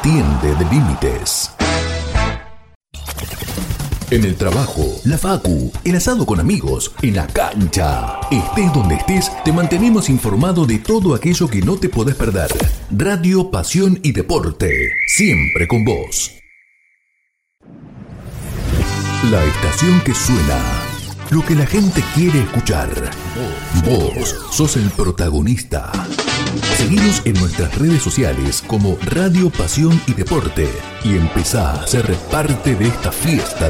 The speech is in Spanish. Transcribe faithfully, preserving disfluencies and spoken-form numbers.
entiende de límites. En el trabajo, la facu, el asado con amigos, en la cancha. Estés donde estés, te mantenemos informado de todo aquello que no te podés perder. Radio, pasión y deporte, siempre con vos. La estación que suena, lo que la gente quiere escuchar. Vos sos el protagonista. Seguinos en nuestras redes sociales como Radio, Pasión y Deporte y empezá a ser parte de esta fiesta